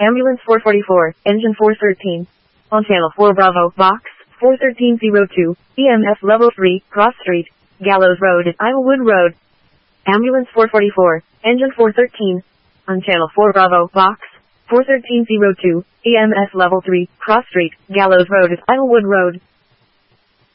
Ambulance 444, engine 413. On channel 4 Bravo, box 41302, EMS level 3, Cross Street, Gallows Road at Islewood Road. Ambulance 444, engine 413. On channel 4 Bravo, box 41302, EMS level 3, Cross Street, Gallows Road at Islewood Road.